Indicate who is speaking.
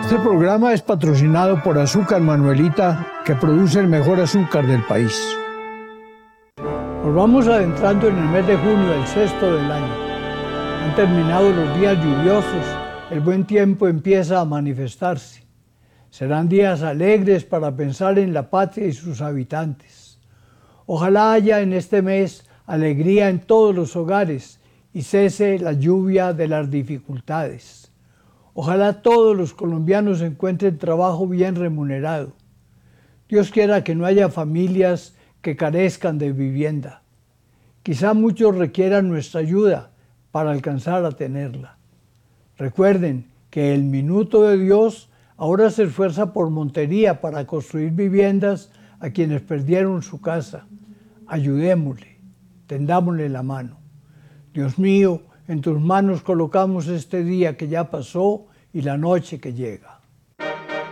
Speaker 1: Este programa es patrocinado por Azúcar Manuelita, que produce el mejor azúcar del país. Nos vamos adentrando en el mes de junio, el sexto del año. Han terminado los días lluviosos, el buen tiempo empieza a manifestarse. Serán días alegres para pensar en la patria y sus habitantes. Ojalá haya en este mes alegría en todos los hogares y cese la lluvia de las dificultades. Ojalá todos los colombianos encuentren trabajo bien remunerado. Dios quiera que no haya familias que carezcan de vivienda. Quizá muchos requieran nuestra ayuda para alcanzar a tenerla. Recuerden que el Minuto de Dios ahora se esfuerza por Montería para construir viviendas a quienes perdieron su casa. Ayudémosle, tendámosle la mano. Dios mío, en tus manos colocamos este día que ya pasó y la noche que llega.